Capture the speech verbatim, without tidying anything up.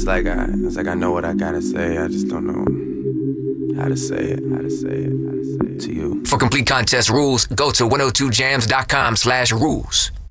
It's like I, it's like I know what I gotta say. I just don't know how to say it, how to say it, how to say it to you. For complete contest rules, go to one oh two jams dot com slash rules.